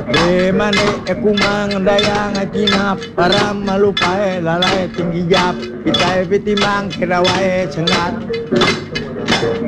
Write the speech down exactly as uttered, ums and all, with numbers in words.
Di mana kumang dayang kinap para malupae lalai tinggi jap kita bitimang kirawai cengat